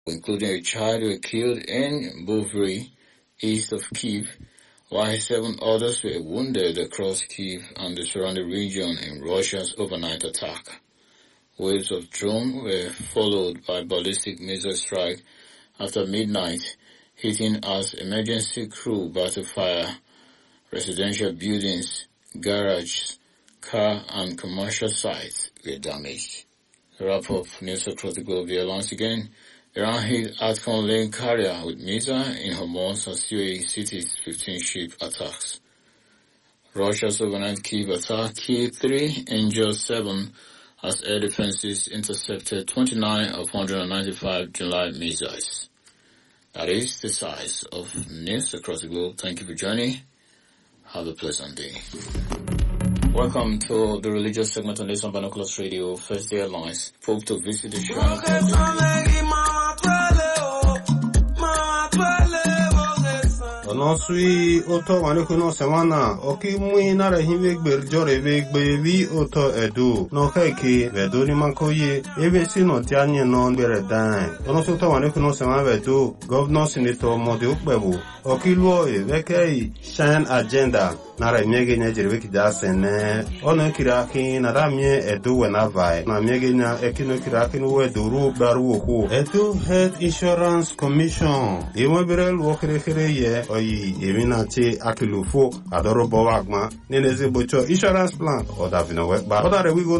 including a child, were killed in Bovary, east of Kyiv, while 7 others were wounded across Kyiv and the surrounding region in Russia's overnight attack. Waves of drone were followed by ballistic missile strike after midnight, hitting as emergency crew battle fire residential buildings, garages, car and commercial sites were damaged. Wrap up news across the globe here once again. Iran hit Atcon Lane carrier with missile in Hormuz and UAE cities 15 ship attacks. Russia's overnight Kyiv attack killed 3, injured 7 as air defenses intercepted 29 of 195 July missiles. That is the size of news across the globe. Thank you for joining. Have a pleasant day. Welcome to the religious segment on this on Binoculars Radio, First Day Alliance. Hope to visit the shrine. Onosui oto wanekuno semana oki mui nara hive gberjore ve gbevi oto edu no keke vedoni makoye eve sino tianye no ngbere dan onosu oto wanekuno semana vedu governor senator mode ukbebu oki luo evekei shine agenda nara miege nya jirwe kidasene ono kiraki nara mie edu wenavai na miege nya ekino kiraki no edu baru oku edu health insurance commission iwe birel wokere ye oyi eminati akilufo adoro bowagma neneze bocho insurance plan oda vino wekba oda rewigo